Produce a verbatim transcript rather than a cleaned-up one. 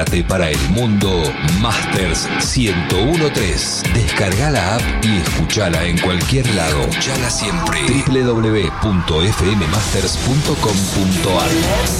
Para el mundo, Masters ciento uno punto tres. Descarga la app y escuchala en cualquier lado. Escuchala siempre. doble u doble u doble u punto f m masters punto com punto a r